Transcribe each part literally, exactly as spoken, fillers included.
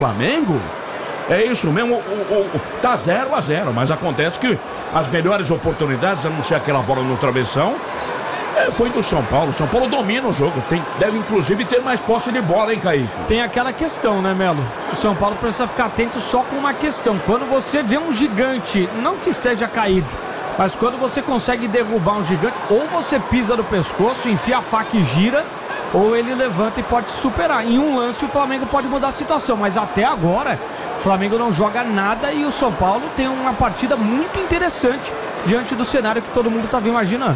Flamengo? É isso mesmo, o, o, o, tá zero a zero, mas acontece que as melhores oportunidades, a não ser aquela bola no travessão, é, foi do São Paulo. São Paulo domina o jogo, tem, deve inclusive ter mais posse de bola, hein, Kaique? Tem aquela questão, né, Melo? O São Paulo precisa ficar atento só com uma questão. Quando você vê um gigante, não que esteja caído, mas quando você consegue derrubar um gigante, ou você pisa no pescoço, enfia a faca e gira, ou ele levanta e pode superar. Em um lance o Flamengo pode mudar a situação, mas até agora o Flamengo não joga nada e o São Paulo tem uma partida muito interessante diante do cenário que todo mundo estava imaginando.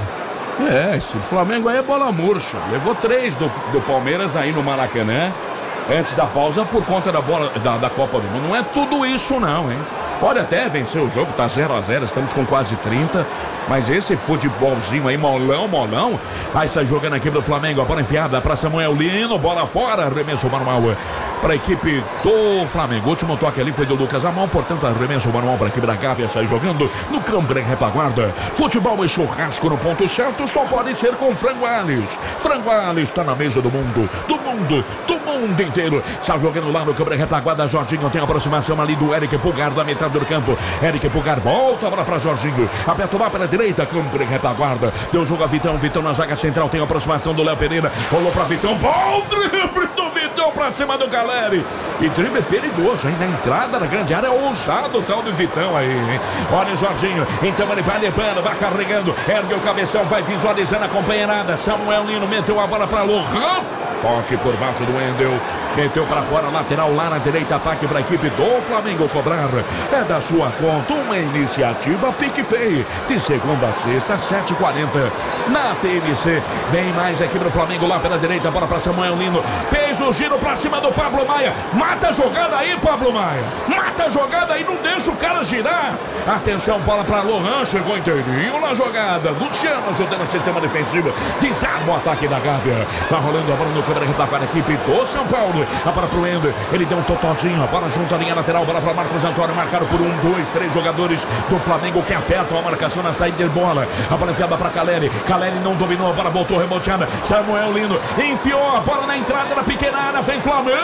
É, esse Flamengo aí é bola murcha. Levou três do, do Palmeiras aí no Maracanã antes da pausa por conta da, bola, da, da Copa do Mundo. Não é tudo isso não, hein? Pode até vencer o jogo, tá zero a zero, estamos com quase trinta. Mas esse futebolzinho aí, molão, molão, vai sair jogando aqui pro Flamengo. A bola enfiada pra Samuel Lino, bola fora, arremesso manual para a equipe do Flamengo. O último toque ali foi do Lucas Amão, portanto, arremesso manual para a equipe da Gávea, sai jogando no Cambré Retaguarda. Futebol e churrasco no ponto certo, só pode ser com Frango Alves. Frango Alves está na mesa do mundo, do mundo, do mundo inteiro. Sai jogando lá no Cambré Retaguarda, Jorginho tem a aproximação ali do Eric Pulgar da metade do campo. Eric Pulgar volta agora para Jorginho, aperta lá pela direita, Cambré Retaguarda, deu jogo a Vitão, Vitão na zaga central, tem a aproximação do Léo Pereira, rolou para Vitão, bom drible do Vitão pra cima do Caleri. E drible perigoso, hein? Na entrada da grande área, ousado o tal do Vitão aí, hein? Olha o Jorginho, então ele vai levando, vai carregando, ergue o cabeção, vai visualizando a companheirada. Samuel Lino meteu a bola pra Lohan. Toque por baixo do Wendel. Meteu para fora, lateral lá na direita, ataque para a equipe do Flamengo cobrar. É da sua conta uma iniciativa PicPay. De segunda a sexta, sete e quarenta. Na T N C, vem mais a equipe do Flamengo lá pela direita, bola para Samuel Lino. Fez o giro para cima do Pablo Maia. Mata a jogada aí, Pablo Maia. Mata a jogada aí, não deixa o cara girar. Atenção, bola para Lohan, chegou inteirinho na jogada. Luciano ajudando o sistema defensivo. Desarma o ataque da Gávea. Tá rolando a bola no câmera para a equipe do São Paulo. A bola pro Ender, ele deu um totozinho, a bola junto à linha lateral, bola para Marcos Antônio, marcado por um, dois, três jogadores do Flamengo que apertam a marcação na saída de bola. A bola enfiada para Caleri, Caleri não dominou, a bola voltou reboteada. Samuel Lino enfiou a bola na entrada da pequena área, vem Flamengo.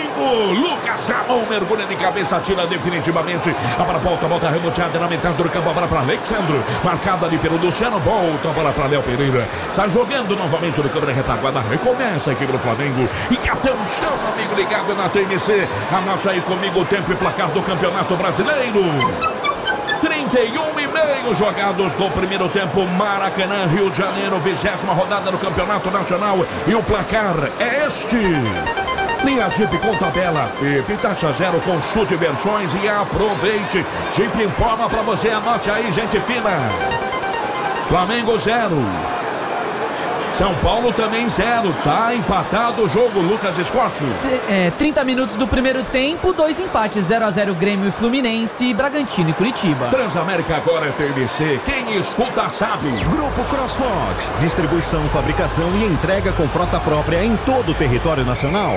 Lucas Amon mergulha de cabeça, tira definitivamente. A bola volta, volta reboteada na metade do campo, a bola para Alexandre, marcada ali pelo Luciano, volta a bola para Léo Pereira. Sai jogando novamente no câmera retaguarda, recomeça a equipe do Flamengo. E atenção, amigo ligado na T N C, anote aí comigo o tempo e placar do Campeonato Brasileiro. trinta e um e meio jogados do primeiro tempo, Maracanã, Rio de Janeiro, vigésima rodada do Campeonato Nacional. E o placar é este. Linha Jeep com tabela, F I P, taxa zero com chute versões e aproveite. Jeep informa pra você, anote aí, gente fina. Flamengo zero. São Paulo também zero, tá empatado o jogo, Lucas Scott. É, trinta minutos do primeiro tempo, dois empates, zero a zero Grêmio e Fluminense, Bragantino e Curitiba. Transamérica agora é T N C, quem escuta sabe. Grupo CrossFox, distribuição, fabricação e entrega com frota própria em todo o território nacional.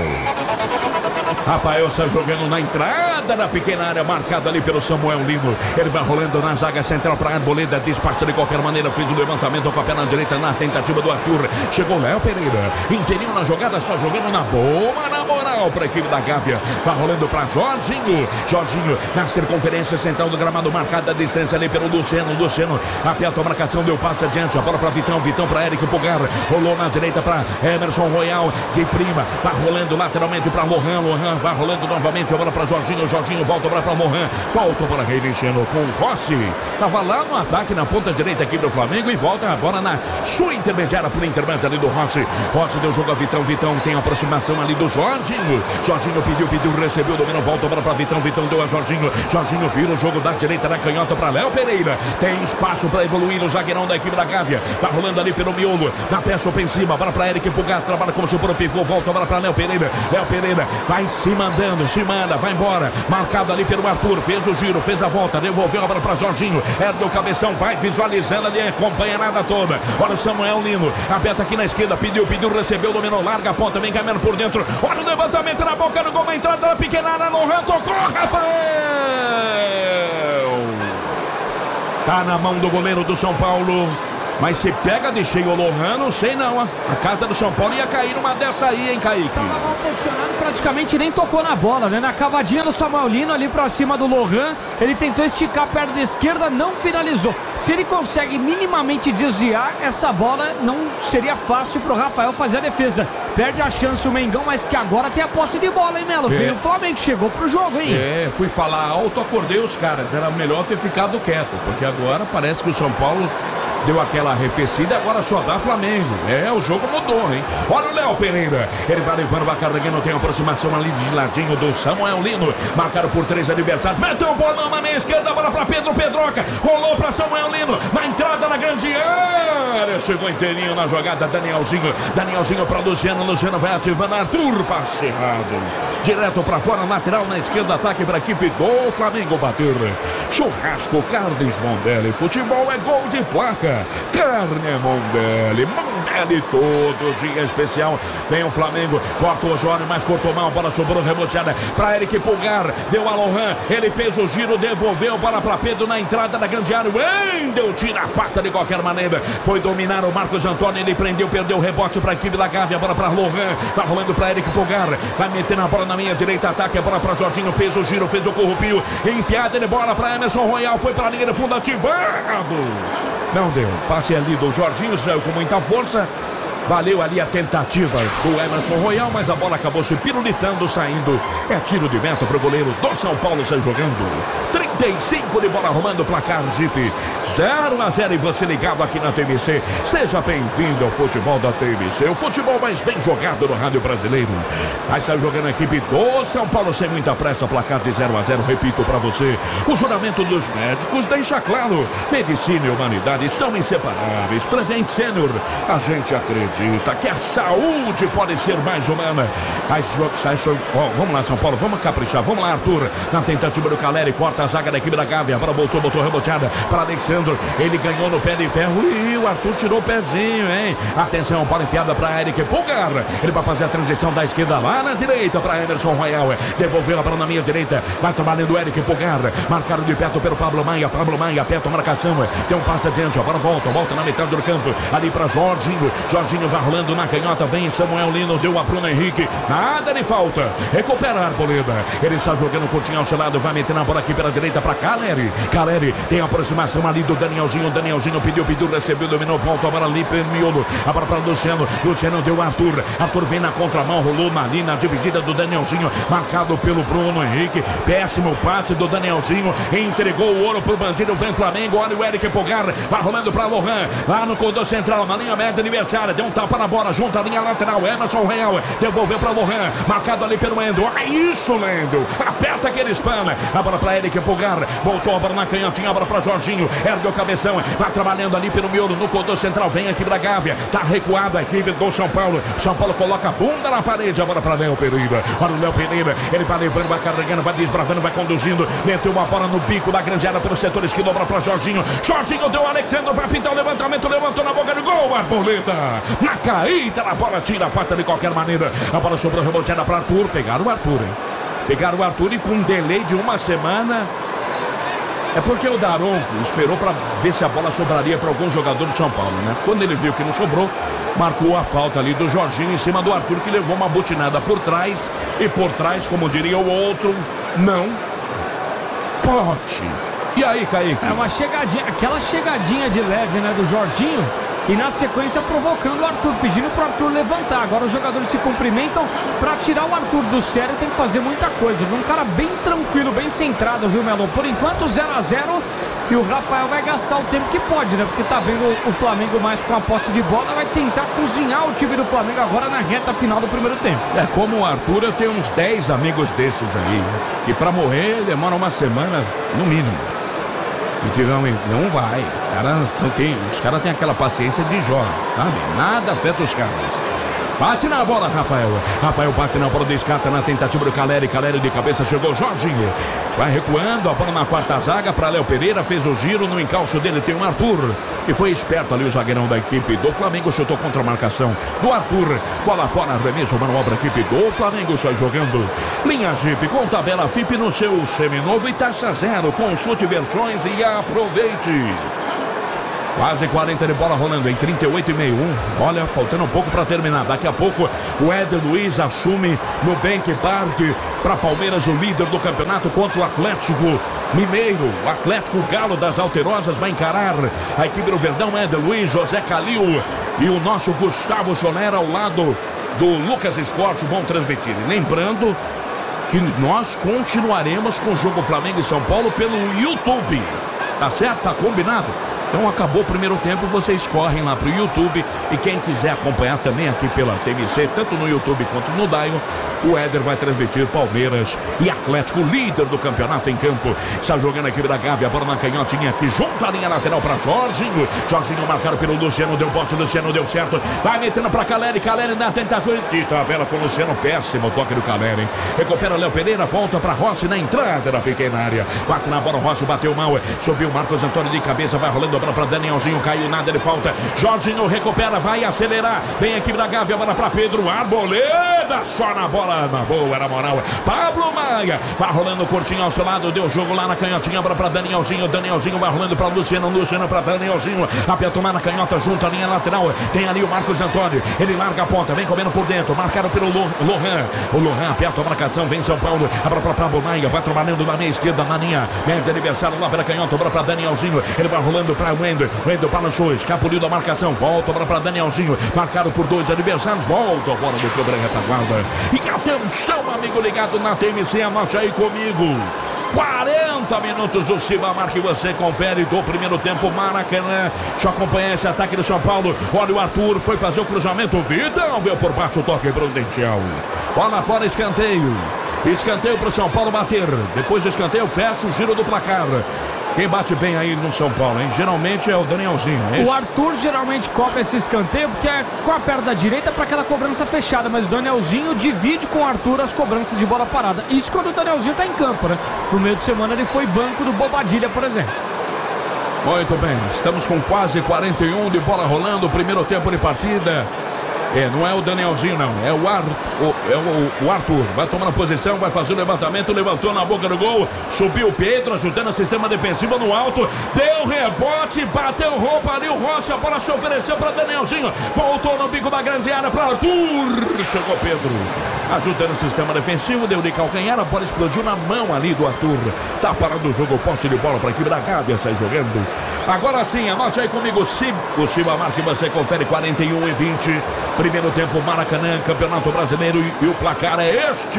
Rafael está jogando na entrada da pequena área, marcada ali pelo Samuel Lino. Ele vai rolando na zaga central para a Arboleda, despacha de qualquer maneira, fez o levantamento com a perna direita na tentativa do Arthur. Chegou Léo Pereira, inteirinho na jogada, só jogando na boa, na moral para a equipe da Gávea. Vai rolando para Jorginho. Jorginho na circunferência central do gramado, marcada a distância ali pelo Luciano. Luciano aperta a marcação, deu passe adiante, a bola para Vitão, Vitão para Eric Pulgar. Rolou na direita para Emerson Royal de prima. Vai rolando lateralmente para Lohan. Lohan vai rolando novamente, a bola para Jorginho. Jorginho volta para Lohan. Volta para reiniciando com Rossi. Tava lá no ataque na ponta direita aqui do Flamengo e volta a bola na sua intermediária por intermédio ali do Rossi. Rossi deu jogo a Vitão. Vitão tem a aproximação ali do Jorginho. Jorginho pediu, pediu, recebeu, dominou, volta a bola para Vitão. Vitão deu a Jorginho. Jorginho vira o jogo da direita na canhota para Léo Pereira. Tem espaço para evoluir o zagueirão da equipe da Gávea. Tá rolando ali pelo miolo. Na peça ofensiva, bola para Eric Pulgar. Trabalha como se for o pivô. Volta a bola para Léo Pereira. Léo Pereira vai se mandando, se manda, vai embora. Marcado ali pelo Arthur. Fez o giro, fez a volta, devolveu a bola para Jorginho. Ergue o cabeção, vai visualizando ali, acompanha nada toda. Olha o Samuel Lino, aberta aqui na esquerda, pediu, pediu, recebeu, dominou, larga a ponta, vem caminhando por dentro. Olha o levantamento na boca do gol, a entrada da pequena área, Lohan tocou, Rafael! Tá na mão do goleiro do São Paulo. Mas se pega de cheio o Lohan, não sei não, ó. A casa do São Paulo ia cair numa dessa aí, hein, Kaique? Tava mal posicionado, praticamente nem tocou na bola, né? Na cavadinha do Samuel Lino ali pra cima do Lohan, ele tentou esticar a perna esquerda, não finalizou. Se ele consegue minimamente desviar, essa bola não seria fácil pro Rafael fazer a defesa. Perde a chance o Mengão, mas que agora tem a posse de bola, hein, Melo? É. Veio o Flamengo, chegou pro jogo, hein? É, fui falar alto, acordei os caras. Era melhor ter ficado quieto, porque agora parece que o São Paulo deu aquela arrefecida, agora só dá Flamengo. É, o jogo mudou, hein? Olha o Léo Pereira. Ele vai levando a carreguinho, tem aproximação ali de ladinho do Samuel Lino. Marcado por três adversários. Meteu o bolão na meia esquerda, bola pra Pedro Pedroca. Rolou pra Samuel Lino. Na entrada na grande área. Chegou inteirinho na jogada, Danielzinho. Danielzinho pra Luciano. Luciano vai ativando. Arthur, passe errado. Direto pra fora, lateral na esquerda. Ataque pra equipe do Flamengo bater. Churrasco, Carlos Mondelli. Futebol é gol de placa. Carne Mondelli, Mondelli todo dia especial. Vem o Flamengo, corta o Osório, mas cortou mal, bola sobrou, reboteada pra Eric Pulgar, deu a Lohan, ele fez o giro, devolveu, bola pra Pedro na entrada da grande área. Wendel tira a faca de qualquer maneira, foi dominar o Marcos Antônio, ele prendeu, perdeu o rebote pra equipe da Gávea, bola pra Lohan, tá rolando pra Eric Pulgar, vai metendo a bola na minha direita, ataque, a bola pra Jorginho, fez o giro, fez o corrupio, enfiada de bola pra Emerson Royal, foi pra linha de fundo, ativado. Não deu, passe ali do Jorginho, saiu com muita força. Valeu ali a tentativa do Emerson Royal, mas a bola acabou se pirulitando, saindo. É tiro de meta pro goleiro do São Paulo, sai jogando. trinta e cinco de bola arrumando o placar, Jeep. zero a zero e você ligado aqui na T M C. Seja bem-vindo ao futebol da T M C. O futebol mais bem jogado no rádio brasileiro. Aí sai jogando a equipe do São Paulo sem muita pressa, placar de zero a zero. Repito pra você, o juramento dos médicos deixa claro. Medicina e humanidade são inseparáveis. Presente Sênior, a gente acredita que a saúde pode ser mais humana. Aí sai, oh, vamos lá, São Paulo, vamos caprichar. Vamos lá, Arthur, na tentativa do Caleri, corta a zaga da equipe da Gávea. A bola voltou, botou reboteada para Alexandre. Ele ganhou no pé de ferro e o Arthur tirou o pezinho, hein? Atenção, bola enfiada para Eric Pulgar. Ele vai fazer a transição da esquerda lá na direita para Emerson Royal. Devolveu a bola na minha direita. Vai trabalhando o Eric Pulgar. Marcado de perto pelo Pablo Maia. Pablo Maia aperta a marcação. Deu um passe adiante. A bola volta, volta na metade do campo. Ali para Jorginho. Jorginho vai rolando na canhota. Vem Samuel Lino. Deu a Bruno Henrique. Nada de falta. Recupera a Arboleda. Ele está jogando curtinho ao seu lado. Vai metendo a bola aqui pela direita para Caleri. Caleri tem a aproximação ali do Danielzinho. Danielzinho pediu, pediu, recebeu, dominou, volta a bola ali pelo miolo. A bola para Luciano. Luciano deu Arthur. Arthur vem na contramão. Rolou ali na dividida do Danielzinho. Marcado pelo Bruno Henrique. Péssimo passe do Danielzinho. Entregou o ouro pro bandido. Vem Flamengo. Olha o Eric Pulgar. Vai rolando para Lohan. Lá no corredor central. Na linha média adversária. Deu um tapa na bola. Junta a linha lateral. Emerson Real. Devolveu para Lohan. Marcado ali pelo Endo. É isso, Lendo. Aperta aquele spam. A bola para Eric Pulgar. Voltou a bola na canhotinha. A bola para Jorginho. Ergue o cabeção. Vai trabalhando ali pelo miolo. No corredor central. Vem aqui pra Gávea. Tá recuado a equipe do São Paulo. São Paulo coloca a bunda na parede. A bola para Léo Pereira. Olha o Léo Pereira. Ele vai lembrando, vai carregando, vai desbravando, vai conduzindo. Meteu uma bola no bico da grande área pelo setor esquerdo. A bola para Jorginho. Jorginho deu o Alexandre. Vai pintar o levantamento. Levantou na boca do gol. Arboleta. Na caída na bola. Tira, faça de qualquer maneira. A bola sobrou reboteada para Arthur. Pegaram o Arthur, hein? Pegaram o Arthur e com um delay de uma semana. É porque o Daronco esperou para ver se a bola sobraria para algum jogador de São Paulo, né? Quando ele viu que não sobrou, marcou a falta ali do Jorginho em cima do Arthur, que levou uma butinada por trás. E por trás, como diria o outro, não pode. E aí, Kaique? É uma chegadinha, aquela chegadinha de leve, né, do Jorginho. E na sequência provocando o Arthur, pedindo pro Arthur levantar. Agora os jogadores se cumprimentam. Pra tirar o Arthur do sério tem que fazer muita coisa, viu? Um cara bem tranquilo, bem centrado, viu, Melo? Por enquanto zero a zero. E o Rafael vai gastar o tempo que pode, né? Porque tá vendo o Flamengo mais com a posse de bola. Vai tentar cozinhar o time do Flamengo agora na reta final do primeiro tempo. É, como o Arthur, eu tenho uns dez amigos desses aí, né? Que pra morrer demora uma semana no mínimo. Se tiver um... Não vai. Os caras têm cara tem aquela paciência de Jó, sabe? Nada afeta os caras. Bate na bola, Rafael. Rafael bate na bola, descarta na tentativa do Caleri. Caleri de cabeça, chegou Jorginho. Vai recuando, a bola na quarta zaga para Léo Pereira. Fez o giro, no encalço dele tem um Arthur. E foi esperto ali o zagueirão da equipe do Flamengo. Chutou contra a marcação do Arthur. Bola fora, arremesso, manobra, equipe do Flamengo. Só jogando. Linha Jeep com tabela F I P no seu seminovo e taxa zero. Consulte versões e aproveite. Quase quarenta de bola rolando em trinta e oito e meio. Um. Olha, faltando um pouco para terminar. Daqui a pouco o Éder Luiz assume no Bank Park para Palmeiras, o líder do campeonato, contra o Atlético Mineiro. O Atlético Galo das Alterosas vai encarar a equipe do Verdão. Éder Luiz, José Calil e o nosso Gustavo Sonera ao lado do Lucas Escorte vão transmitir. E lembrando que nós continuaremos com o jogo Flamengo e São Paulo pelo YouTube. Tá certo? Tá combinado? Então acabou o primeiro tempo, vocês correm lá pro YouTube. E quem quiser acompanhar também aqui pela T M C, tanto no YouTube quanto no Dial, o Éder vai transmitir Palmeiras e Atlético, líder do campeonato em campo. Está jogando a equipe da Gávea, a bola na canhotinha aqui, junto à linha lateral para Jorginho. Jorginho marcado pelo Luciano, deu bote, Luciano deu certo. Vai metendo para Caleri, Caleri na tentativa de tabela com o Luciano, péssimo toque do Caleri. Recupera Léo Pereira, volta para Rossi na entrada da pequena área. Bate na bola, Rossi bateu mal, subiu Marcos Antônio de cabeça, vai rolando a bola para Danielzinho, caiu nada, ele falta. Jorginho recupera, vai acelerar. Vem a equipe da Gávea, bola para Pedro Arboleda, só na bola. Na boa, na moral, Pablo Maia vai rolando curtinho ao seu lado, deu jogo lá na canhotinha, bola pra Danielzinho, Danielzinho vai rolando pra Luciano, Luciano pra Danielzinho, aperta lá na canhota, junto à linha lateral, tem ali o Marcos Antônio, ele larga a ponta, vem comendo por dentro, marcado pelo Lohan, o Lohan aperta a marcação, vem São Paulo, a bola pra Pablo Maia, vai trabalhando na meia esquerda, na linha, média adversário lá pela canhota, bola pra Danielzinho, ele vai rolando pra Wendel, Wendel balançou, escapuliu da marcação, volta, bola pra Danielzinho, marcado por dois adversários, volta a bola do quebra retaguarda, e atenção, amigo ligado na T M C, anote aí comigo. quarenta minutos do Cibamar que você confere do primeiro tempo. Maracanã, deixa eu acompanhar esse ataque do São Paulo. Olha o Arthur, foi fazer o cruzamento. Vitão veio por baixo, o toque prudencial. Bola fora, escanteio. Escanteio para o São Paulo bater. Depois do escanteio, fecha o giro do placar. Quem bate bem aí no São Paulo, hein? Geralmente é o Danielzinho, é o Arthur geralmente cobra esse escanteio porque é com a perna direita para aquela cobrança fechada, mas o Danielzinho divide com o Arthur as cobranças de bola parada. Isso quando o Danielzinho tá em campo, né? No meio de semana ele foi banco do Bobadilha, por exemplo. Muito bem, estamos com quase quarenta e um de bola rolando, primeiro tempo de partida. É, não é o Danielzinho não, é o, Ar, o, é o, o Arthur, vai tomando posição, vai fazer o levantamento, levantou na boca do gol, subiu o Pedro, ajudando o sistema defensivo no alto, deu rebote, bateu roupa ali, o Rossi, a bola se ofereceu para Danielzinho, voltou no bico da grande área para Arthur, chegou Pedro, ajudando o sistema defensivo, deu de calcanhar, a bola explodiu na mão ali do Arthur, tá parado o jogo, poste de bola para a equipe da Gávea, sai jogando, agora sim, anote aí comigo, o Cibamar que você confere quarenta e um e vinte, primeiro tempo, Maracanã, Campeonato Brasileiro e, e o placar é este.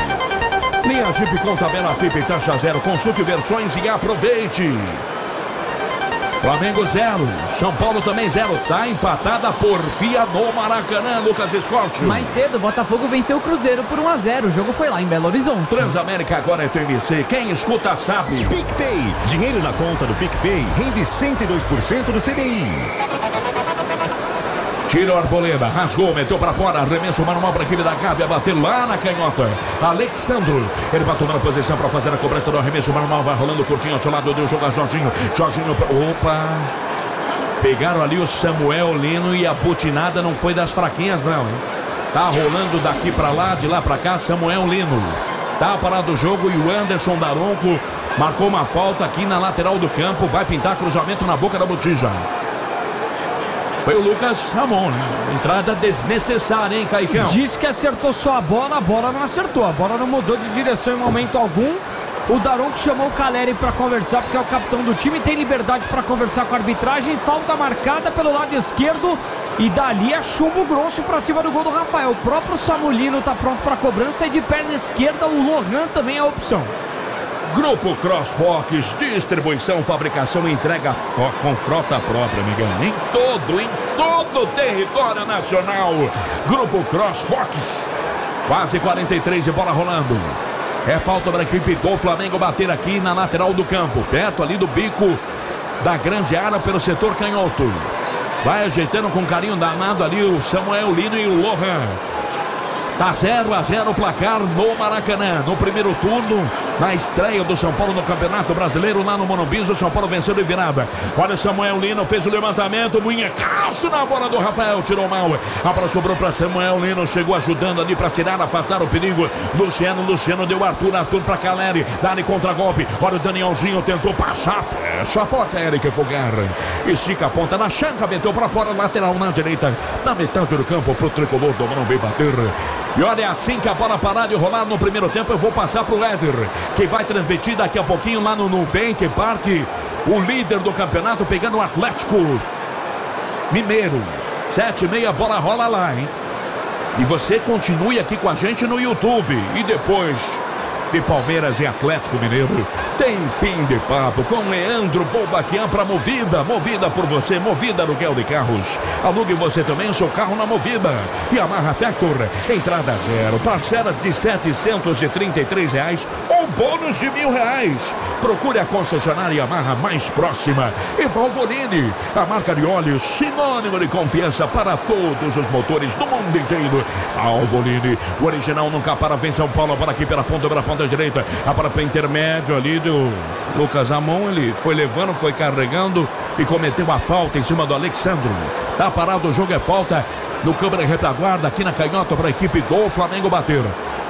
Linha Jeep com tabela F I P e taxa zero. Consulte versões e aproveite. Flamengo zero, São Paulo também zero. Tá empatada por via no Maracanã, Lucas Escorte. Mais cedo, Botafogo venceu o Cruzeiro por um a zero. O jogo foi lá em Belo Horizonte. Transamérica agora é T M C. Quem escuta sabe. PicPay. Dinheiro na conta do PicPay rende cento e dois por cento do C D I. Tira o Arboleda, rasgou, meteu pra fora, arremesso manual pra equipe da Gávea, bater lá na canhota. Alexandro, ele vai tomando posição pra fazer a cobrança do arremesso manual, vai rolando curtinho ao seu lado, deu jogo a Jorginho. Jorginho, opa, pegaram ali o Samuel Lino e a butinada não foi das fraquinhas não, hein? Tá rolando daqui pra lá, de lá pra cá, Samuel Lino. Tá parado o jogo e o Anderson Daronco marcou uma falta aqui na lateral do campo, vai pintar cruzamento na boca da botija. Foi o Lucas Ramon, né? Entrada desnecessária, hein, Caicão? Disse que acertou só a bola, a bola não acertou. A bola não mudou de direção em momento algum. O Daronco chamou o Caleri para conversar, porque é o capitão do time, tem liberdade para conversar com a arbitragem. Falta marcada pelo lado esquerdo. E dali é chumbo grosso para cima do gol do Rafael. O próprio Samulino tá pronto para cobrança e de perna esquerda o Lohan também é a opção. Grupo CrossFox, distribuição, fabricação e entrega ó, com frota própria, amigão. Em todo, em todo o território nacional. Grupo CrossFox. Quase quarenta e três de bola rolando. É falta para a equipe do Flamengo bater aqui na lateral do campo. Perto ali do bico da grande área pelo setor canhoto. Vai ajeitando com carinho danado ali o Samuel Lino e o Lohan. Tá zero a zero o placar no Maracanã. No primeiro turno, na estreia do São Paulo no Campeonato Brasileiro lá no Morumbi. O São Paulo venceu de virada. Olha, Samuel Lino fez o levantamento, munhecaço na bola do Rafael, tirou mal. A bola sobrou para Samuel Lino, chegou ajudando ali para tirar, afastar o perigo. Luciano, Luciano deu Arthur, Arthur para Caleri, Dani contra-golpe. Olha, o Danielzinho tentou passar, fecha a porta, Eric Pulgar. Estica a ponta na chanca, meteu para fora, lateral na direita, na metade do campo pro tricolor do Morumbi bater. E olha, assim que a bola parar de rolar no primeiro tempo, eu vou passar pro Éder, que vai transmitir daqui a pouquinho lá no Nubank Park, o líder do campeonato pegando o Atlético Mineiro. Sete e meia, bola rola lá, hein? E você continue aqui com a gente no YouTube. E depois de Palmeiras e Atlético Mineiro, tem fim de papo com Leandro Bolbaquian para Movida. Movida por você, Movida aluguel de carros. Alugue você também o seu carro na Movida. E Amarra Tector, entrada zero, parcelas de setecentos e trinta e três reais ou bônus de mil reais. Procure a concessionária Amarra mais próxima. E Valvoline, a marca de óleos sinônimo de confiança para todos os motores do mundo inteiro. Valvoline, o original nunca para, vem São Paulo, para aqui pela ponta, pela ponta da direita, a para o intermédio ali do Lucas Amon, ele foi levando, foi carregando e cometeu a falta em cima do Alexandro. Tá parado, o jogo é falta no câmera retaguarda aqui na canhota para a equipe do Flamengo bater.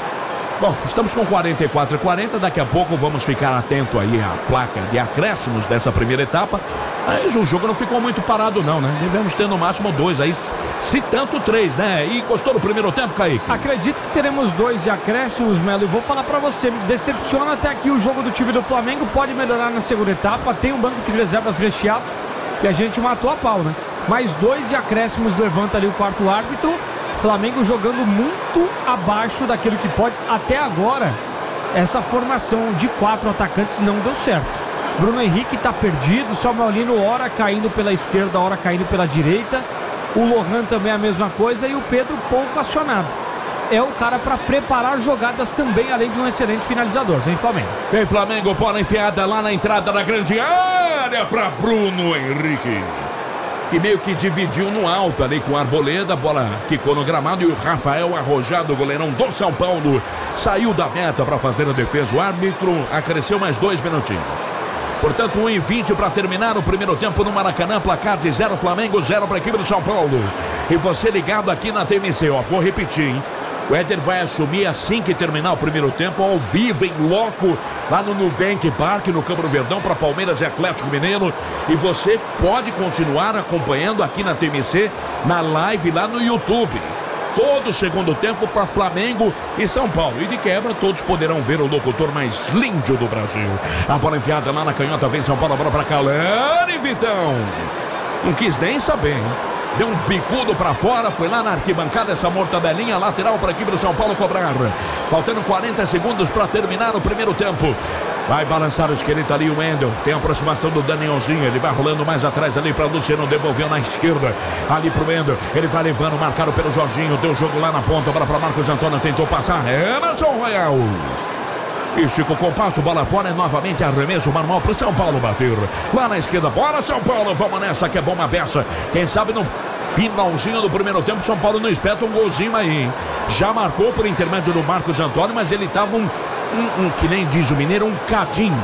Bom, estamos com quarenta e quatro e quarenta, daqui a pouco vamos ficar atento aí à placa de acréscimos dessa primeira etapa. Mas o jogo não ficou muito parado não, né? Devemos ter no máximo dois aí, se tanto três, né? E gostou do primeiro tempo, Kaique? Acredito que teremos dois de acréscimos, Melo, e vou falar pra você, decepciona até aqui o jogo do time do Flamengo, pode melhorar na segunda etapa, tem um banco de reservas recheado e a gente matou a pau, né? Mais dois de acréscimos levanta ali o quarto árbitro. Flamengo jogando muito abaixo daquilo que pode. Até agora, essa formação de quatro atacantes não deu certo. Bruno Henrique tá perdido, Samuel Lino hora caindo pela esquerda, hora caindo pela direita. O Lohan também é a mesma coisa e o Pedro pouco acionado. É o cara para preparar jogadas também, além de um excelente finalizador. Vem Flamengo. Vem Flamengo, bola enfiada lá na entrada da grande área para Bruno Henrique, que meio que dividiu no alto ali com a Arboleda, a bola quicou no gramado e o Rafael Arrojado, goleirão do São Paulo, saiu da meta para fazer a defesa. O árbitro acresceu mais dois minutinhos. Portanto, um e vinte para terminar o primeiro tempo no Maracanã, placar de zero Flamengo, zero para a equipe do São Paulo. E você ligado aqui na T M C, ó, vou repetir, hein? O Éder vai assumir assim que terminar o primeiro tempo, ao vivo, em loco, lá no Nubank Park, no Campo do Verdão, para Palmeiras e Atlético Mineiro. E você pode continuar acompanhando aqui na T M C, na live lá no YouTube. Todo o segundo tempo para Flamengo e São Paulo. E de quebra, todos poderão ver o locutor mais lindo do Brasil. A bola enfiada lá na canhota, vem São Paulo, a bola para Caleri, Vitão. Não quis nem saber, hein? Deu um bicudo pra fora, foi lá na arquibancada essa mortadelinha lateral para a equipe do São Paulo cobrar. Faltando quarenta segundos para terminar o primeiro tempo. Vai balançar o esqueleto ali o Wendel. Tem a aproximação do Danielzinho. Ele vai rolando mais atrás ali para Luciano. Devolveu na esquerda. Ali pro Wendel. Ele vai levando, marcado pelo Jorginho. Deu jogo lá na ponta. Bola para Marcos Antônio. Tentou passar. Emerson Royal. Estica o compasso, bola fora, é novamente arremesso manual pro São Paulo bater. Lá na esquerda, bora São Paulo, vamos nessa que é bom uma beça. Quem sabe no finalzinho do primeiro tempo, São Paulo não espeta um golzinho aí, hein? Já marcou por intermédio do Marcos Antônio, mas ele tava um, um, um que nem diz o mineiro, um cadinho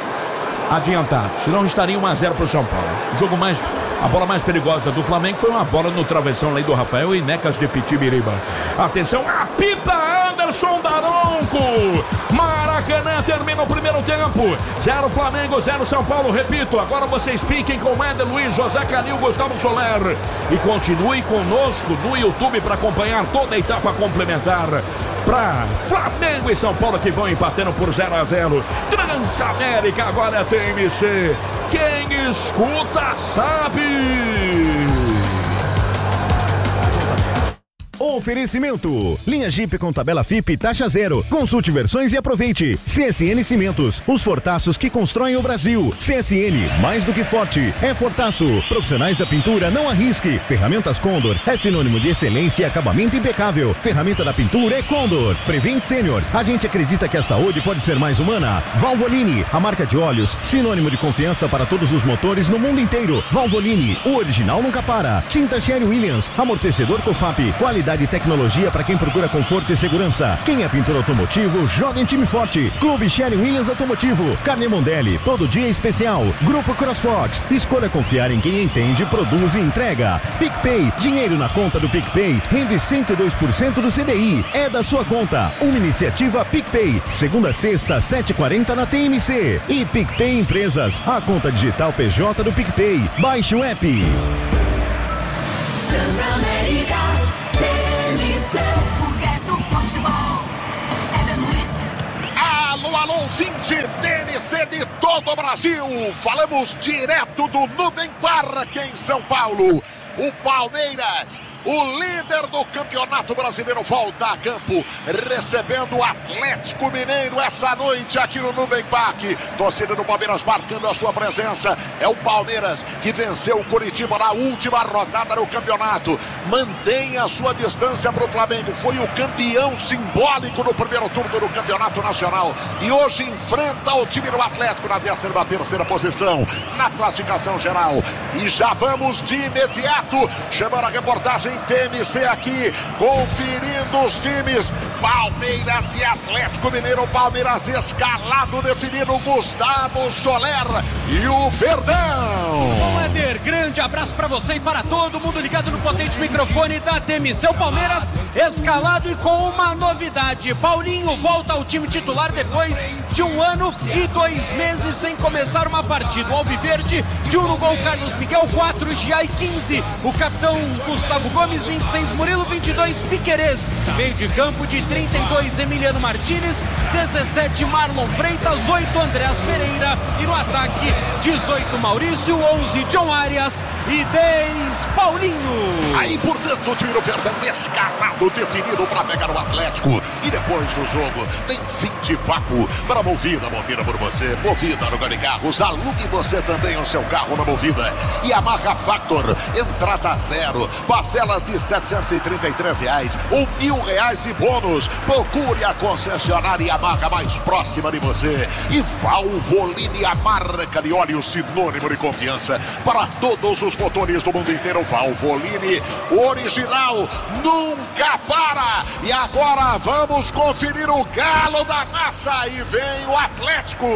adiantado. Senão estaria um a zero pro São Paulo. O jogo mais, a bola mais perigosa do Flamengo foi uma bola no travessão lá do Rafael e Necas de Pitibiriba. Atenção, apita Anderson Daronco. Maracanã termina o primeiro tempo. Zero Flamengo, zero São Paulo. Repito, agora vocês fiquem com Éder Luiz, José Calil, Gustavo Soler. E continue conosco no YouTube para acompanhar toda a etapa complementar. Para Flamengo e São Paulo que vão empatando por zero a zero. Transamérica agora é T M C. Quem escuta sabe. Oferecimento: linha Jeep com tabela F I P taxa zero. Consulte versões e aproveite. C S N Cimentos, os fortaços que constroem o Brasil. C S N, mais do que forte, é fortaço. Profissionais da pintura, não arrisque. Ferramentas Condor é sinônimo de excelência e acabamento impecável. Ferramenta da pintura é Condor. Prevent Senior, a gente acredita que a saúde pode ser mais humana. Valvoline, a marca de óleos, sinônimo de confiança para todos os motores no mundo inteiro. Valvoline, o original nunca para. Tinta Sherry Williams, amortecedor Cofap, qualidade qualidade e tecnologia para quem procura conforto e segurança. Quem é pintor automotivo, joga em time forte. Clube Sherry Williams Automotivo. Carne Mondelli, todo dia especial. Grupo CrossFox. Escolha confiar em quem entende, produz e entrega. PicPay, dinheiro na conta do PicPay rende cento e dois por cento do C D I. É da sua conta. Uma iniciativa PicPay. Segunda a sexta, sete e quarenta na T M C. E PicPay Empresas, a conta digital P J do PicPay. Baixe o app. Transamérica, T M C, o resto do futebol é da Luiz. Alô, alô, ouvinte T M C de todo o Brasil. Falamos direto do Nubem Parque em São Paulo. O Palmeiras, o líder do Campeonato Brasileiro, volta a campo, recebendo o Atlético Mineiro essa noite aqui no Nubem Parque. Torcida do Palmeiras marcando a sua presença. É o Palmeiras que venceu o Coritiba na última rodada do campeonato. Mantém a sua distância para o Flamengo. Foi o campeão simbólico no primeiro turno do Campeonato Nacional. E hoje enfrenta o time do Atlético na décima terceira posição na classificação geral. E já vamos de imediato chamando a reportagem T M C aqui, conferindo os times Palmeiras e Atlético Mineiro. Palmeiras escalado definido, Gustavo Soler e o Verdão. Bom, Éder, grande abraço pra você e para todo mundo ligado no potente microfone da T M C. O Palmeiras escalado e com uma novidade. Paulinho volta ao time titular depois de um ano e dois meses sem começar uma partida. O Alviverde, de um no gol, Carlos Miguel, quatro, Giai, quinze. O capitão Gustavo Gomes, vinte e seis, Murilo, vinte e dois, Piquerez. Meio de campo de trinta e dois, Emiliano Martínez, dezessete, Marlon Freitas, oito, Andreas Pereira. E no ataque, dezoito, Maurício, onze, John Arias e dez, Paulinho. Aí, portanto, o time do Verdão escalado, definido para pegar o Atlético. E depois do jogo, tem fim de papo para a Movida, Movida por você. Movida no Garigarros, alugue você também o seu carro na Movida. E a Marra Factor, entrada zero, parcelas de setecentos e trinta e três reais ou mil reais e bônus. Procure a concessionária Yamaha mais próxima de você. E Valvoline, a marca de óleo sinônimo de confiança para todos os motores do mundo inteiro. Valvoline, original, nunca para. E agora vamos conferir o galo da massa. E vem o Atlético.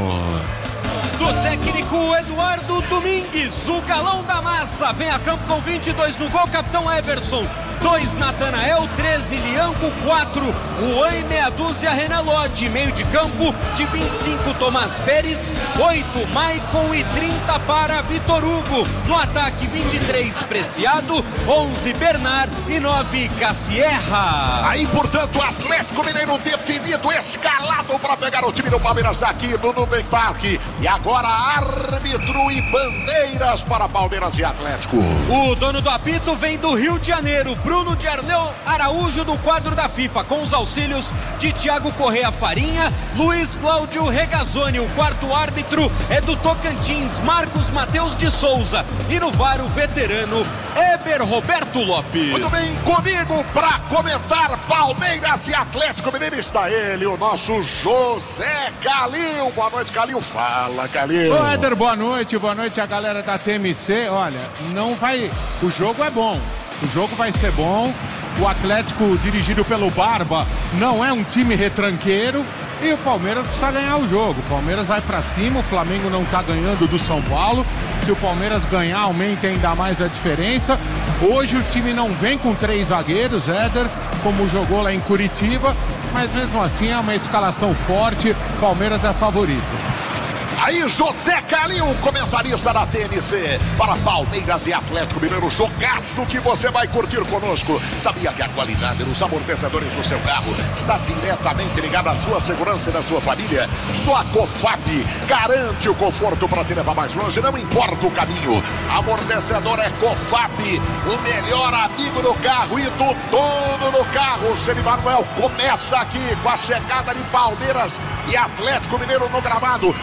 Do técnico Eduardo Domingues, o galão da massa, vem a campo com vinte e dois no gol, capitão Everson, dois, Natanael, treze, Lianco, quatro, Juan e meia dúzia, Renan Lodge, meio de campo de vinte e cinco, Tomás Pérez, oito, Maicon e trinta para Vitor Hugo, no ataque vinte e três, Preciado, onze, Bernard e nove, Cassierra. Aí, portanto, o Atlético Mineiro definido, escalado para pegar o time do Palmeiras aqui no Nubem Parque. E agora árbitro e bandeiras para Palmeiras e Atlético. O dono do apito vem do Rio de Janeiro, Bruno de Arleu Araújo, do quadro da FIFA, com os auxílios de Thiago Correa Farinha, Luiz Cláudio Regazzoni. O quarto árbitro é do Tocantins, Marcos Mateus de Souza. E no V A R, o veterano Eber Roberto Lopes. Muito bem, comigo para comentar Palmeiras e Atlético Mineiro está ele, o nosso José Calil. Boa noite, Calil. Fala, Calil. Ô, Éder, boa noite, boa noite a galera da T M C. Olha, não vai... O jogo é bom, o jogo vai ser bom. O Atlético, dirigido pelo Barba, não é um time retranqueiro. E o Palmeiras precisa ganhar o jogo. O Palmeiras vai pra cima, o Flamengo não tá ganhando do São Paulo. Se o Palmeiras ganhar, aumenta ainda mais a diferença. Hoje o time não vem com três zagueiros, Éder, como jogou lá em Curitiba. Mas mesmo assim é uma escalação forte. Palmeiras é favorito. Aí José Calil, comentarista da T M C, para Palmeiras e Atlético Mineiro, jogaço que você vai curtir conosco. Sabia que a qualidade dos amortecedores do seu carro está diretamente ligada à sua segurança e da sua família? Só a Cofap garante o conforto para te levar mais longe, não importa o caminho. Amortecedor é Cofap, o melhor amigo do carro e do dono do carro. O Ceni Manuel começa aqui com a chegada de Palmeiras e Atlético Mineiro no gramado, mas o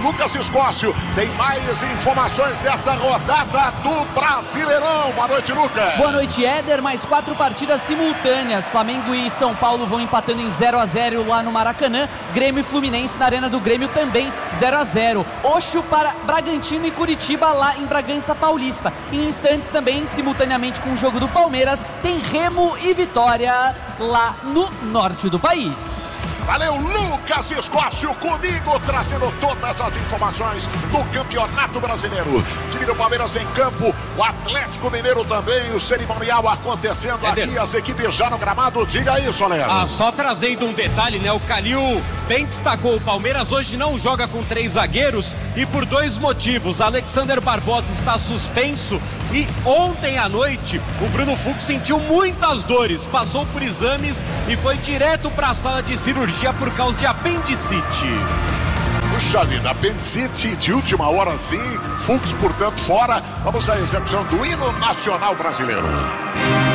Lucas Escócio tem mais informações dessa rodada do Brasileirão. Boa noite, Lucas. Boa noite, Éder. Mais quatro partidas simultâneas. Flamengo e São Paulo vão empatando em zero a zero lá no Maracanã. Grêmio e Fluminense na Arena do Grêmio também zero a zero. Oxo para Bragantino e Curitiba lá em Bragança Paulista. Em instantes também, simultaneamente com o jogo do Palmeiras, tem Remo e Vitória lá no norte do país. Valeu, Lucas Escócio, comigo, trazendo todas as informações do Campeonato Brasileiro. Time do Palmeiras em campo, o Atlético Mineiro também, o cerimonial acontecendo Éder. aqui, as equipes já no gramado. Diga aí, Soler. Ah, só trazendo um detalhe, né? O Calil bem destacou, o Palmeiras hoje não joga com três zagueiros e por dois motivos. Alexander Barbosa está suspenso e ontem à noite o Bruno Fux sentiu muitas dores, passou por exames e foi direto para a sala de cirurgia por causa de apendicite. Puxa vida, apendicite de última hora sim, Fux, portanto, fora. Vamos à execução do hino nacional brasileiro.